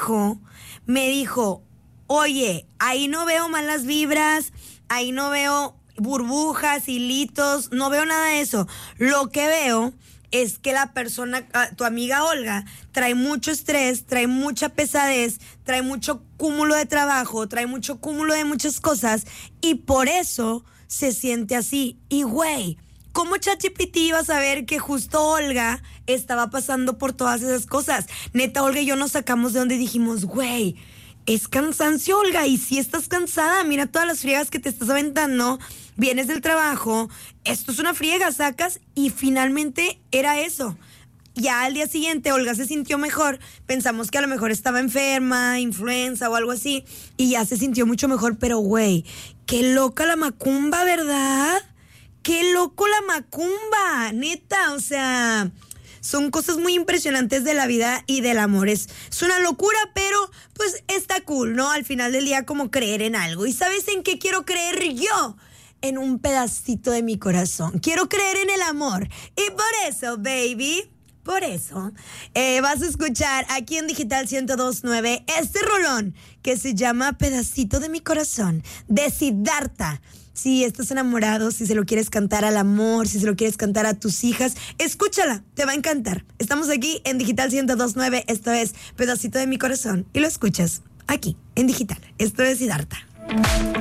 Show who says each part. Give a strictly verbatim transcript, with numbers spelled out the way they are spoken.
Speaker 1: trabajo me dijo, oye, ahí no veo malas vibras, ahí no veo burbujas, hilitos, no veo nada de eso. Lo que veo es que la persona, tu amiga Olga, trae mucho estrés, trae mucha pesadez, trae mucho cúmulo de trabajo, trae mucho cúmulo de muchas cosas y por eso se siente así. Y güey, ¿cómo ChatGPT iba a saber que justo Olga estaba pasando por todas esas cosas? Neta, Olga y yo nos sacamos de donde dijimos, güey, es cansancio, Olga, y si estás cansada, mira todas las friegas que te estás aventando, vienes del trabajo, esto es una friega, sacas, y finalmente era eso. Ya al día siguiente Olga se sintió mejor, pensamos que a lo mejor estaba enferma, influenza o algo así, y ya se sintió mucho mejor, pero güey, qué loca la macumba, ¿verdad? Qué loco la macumba, neta, o sea, son cosas muy impresionantes de la vida y del amor. Es, es una locura, pero pues está cool, ¿no? Al final del día como creer en algo. ¿Y sabes en qué quiero creer yo? En un pedacito de mi corazón. Quiero creer en el amor. Y por eso, baby, por eso, eh, vas a escuchar aquí en Digital ciento dos punto nueve este rolón que se llama Pedacito de mi corazón, de Siddhartha. Si estás enamorado, si se lo quieres cantar al amor, si se lo quieres cantar a tus hijas, escúchala, te va a encantar. Estamos aquí en Digital ciento dos punto nueve, esto es Pedacito de mi corazón, y lo escuchas aquí en Digital. Esto es Siddhartha.